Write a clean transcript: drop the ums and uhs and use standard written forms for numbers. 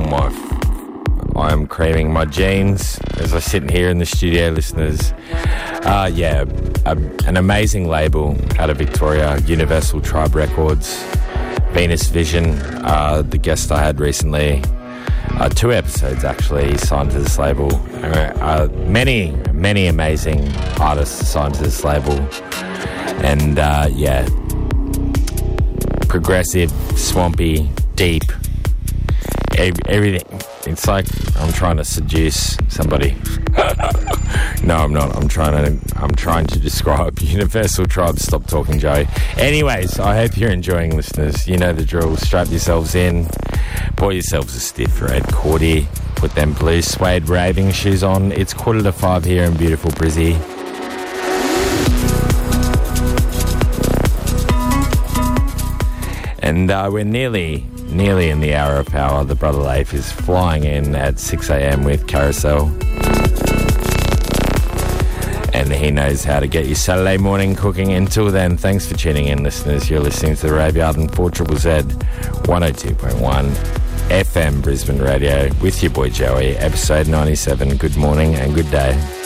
I am craving my jeans as I sit here in the studio, listeners. An amazing label out of Victoria, Universal Tribe Records, Venus Vision, the guest I had recently, 2 episodes actually, signed to this label. Many amazing artists signed to this label. And progressive, swampy, deep, everything. It's like I'm trying to seduce somebody. No, I'm not. I'm trying to describe Universal Tribe. Stop talking, Joey. Anyways, I hope you're enjoying, listeners. You know the drill. Strap yourselves in. Pour yourselves a stiff red cordy. Put them blue suede raving shoes on. It's 4:45 here in beautiful Brizzy. And we're nearly in the hour of power. The Brother Leif is flying in at 6 a.m. with Carousel. And he knows how to get you Saturday morning cooking. Until then, thanks for tuning in, listeners. You're listening to The Rave Yard on 4ZZZ 102.1 FM Brisbane Radio with your boy Joey, episode 97. Good morning and good day.